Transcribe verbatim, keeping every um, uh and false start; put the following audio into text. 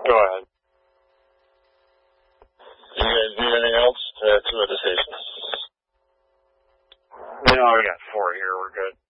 Go ahead. Do you guys need anything else to, to a decision? No, we got four here. We're good.